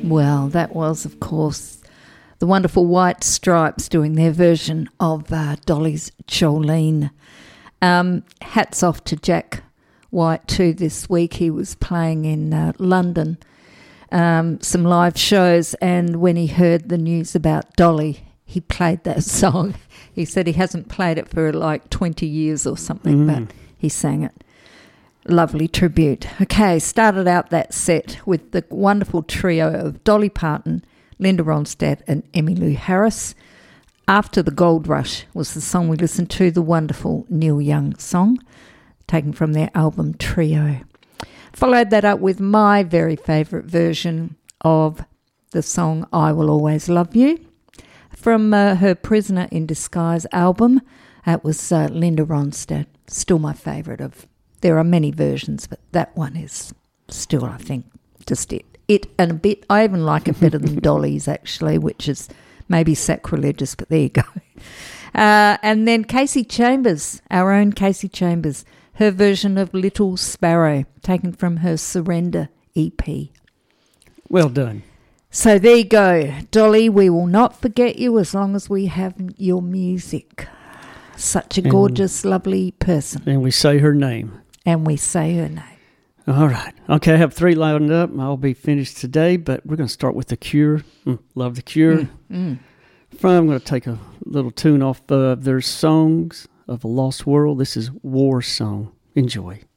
Well, that was, of course, the wonderful White Stripes doing their version of Dolly's Jolene. Hats off to Jack White too this week. He was playing in London, some live shows, and when he heard the news about Dolly, he played that song. He said he hasn't played it for like 20 years or something, but he sang it. Lovely tribute. Okay, started out that set with the wonderful trio of Dolly Parton, Linda Ronstadt and Emmylou Harris. After the Gold Rush was the song we listened to, the wonderful Neil Young song, taken from their album Trio. Followed that up with my very favourite version of the song I Will Always Love You from her Prisoner in Disguise album. That was Linda Ronstadt, still my favourite of. There are many versions, but that one is still, I think, just it and a bit. I even like it better than Dolly's, actually, which is maybe sacrilegious, but there you go. And then Casey Chambers, our own Casey Chambers, her version of Little Sparrow, taken from her Surrender EP. Well done. So there you go. Dolly, we will not forget you as long as we have your music. Such a gorgeous, lovely person. And we say her name. And we say her name. All right. Okay, I have 3 lined up. I'll be finished today, but we're going to start with The Cure. Love The Cure. I'm going to take a little tune off of their Songs of a Lost World. This is War Song. Enjoy.